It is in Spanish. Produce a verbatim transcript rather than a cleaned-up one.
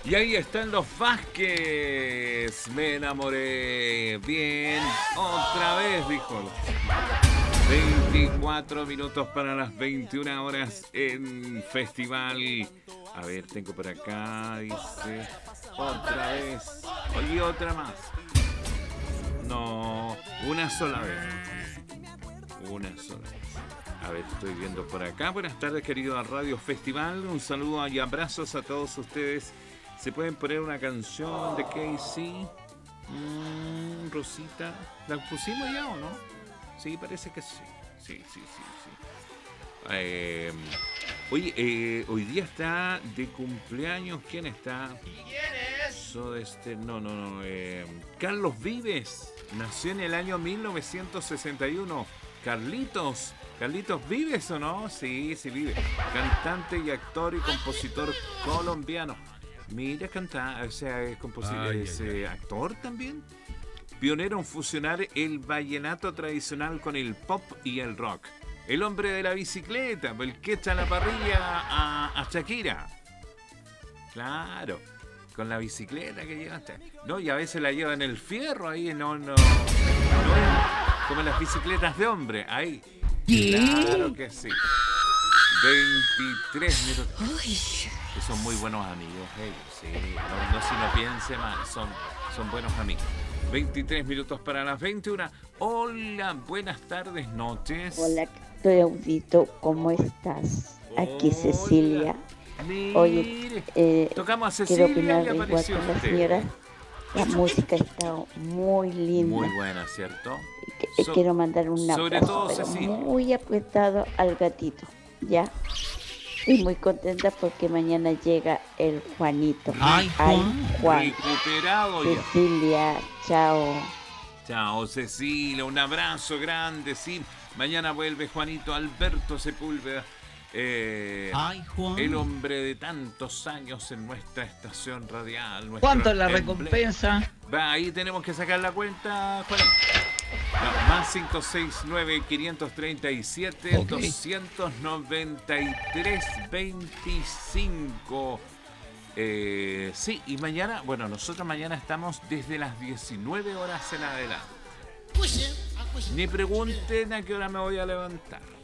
Y ahí están los Vázquez. Me enamoré. Bien. Otra vez, dijo. veinticuatro minutos para las veintiuna horas en Festival. A ver, tengo por acá, dice. Otra vez. Y otra más. No, una sola vez. Una sola vez. A ver, estoy viendo por acá. Buenas tardes, querido Radio Festival. Un saludo y abrazos a todos ustedes. ¿Se pueden poner una canción de Casey? Mm, Rosita. ¿La pusimos ya o no? Sí, parece que sí. Sí, sí, sí, sí. Eh, oye, eh, hoy día está de cumpleaños. ¿Quién está? ¿Quién es? So, este, no, no, no. Eh, Carlos Vives. Nació en el año mil novecientos sesenta y uno. Carlitos. ¿Carlitos Vives o no? Sí, sí vive. Cantante y actor y compositor colombiano. Mira, canta, o sea, es, compositor, es eh, actor también. Pionero en fusionar el vallenato tradicional con el pop y el rock. El hombre de la bicicleta, el que echa la parrilla a, a Shakira. Claro, con la bicicleta que llevaste. No, y a veces la lleva en el fierro ahí, no, no. no como en las bicicletas de hombre, ahí. Claro que sí. veintitrés minutos. Son muy buenos amigos ellos, sí. No, no si no piense mal, son, son buenos amigos. veintitrés minutos para las veintiuna. Hola, buenas tardes, noches. Hola, Claudito, ¿cómo estás? Aquí Hola. Cecilia. Mire, Oye, eh, tocamos a quiero Cecilia opinar y de igual apareció que la usted. señora. La música está muy linda. Muy buena, ¿cierto? Que- So- quiero mandar un sobre abrazo, todo, pero Cecilia. muy apretado al gatito, ¿ya? Y muy contenta porque mañana llega el Juanito. Ay, Juan. Juan. Recuperado ya. Cecilia, chao. Chao, Cecilia, un abrazo grande, sí. Mañana vuelve Juanito Alberto Sepúlveda, eh, Ay, Juan. el hombre de tantos años en nuestra estación radial. nuestro ¿Cuánto es la emblema. recompensa? Va, ahí tenemos que sacar la cuenta, Juanito. No, más cinco seis nueve, quinientos treinta y siete, Ok. doscientos noventa y tres, veinticinco. Eh, sí, y mañana, bueno, nosotros mañana estamos desde las diecinueve horas en adelante. Ni pregunten a qué hora me voy a levantar.